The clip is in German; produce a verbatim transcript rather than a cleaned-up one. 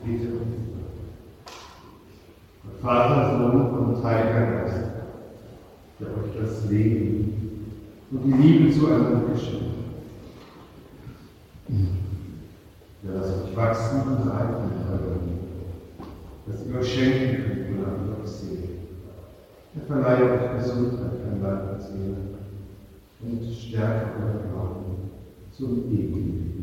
Bitte uns. Vater, Sohn und Heiliger Geist, der euch das Leben und die Liebe zueinander geschenkt hat. Der lasst euch wachsen und reifen in eurem Leben, dass ihr euch schenken könnt und an euch Seele. Er verleiht euch Gesundheit an Leib und Seele und stärkt euer Glauben zum ewigen Leben.